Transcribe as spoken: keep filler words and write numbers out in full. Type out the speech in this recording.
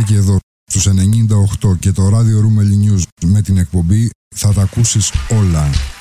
και εδώ στους ενενήντα οκτώ και το ράδιο Roomeli News με την εκπομπή θα τα ακούσεις όλα.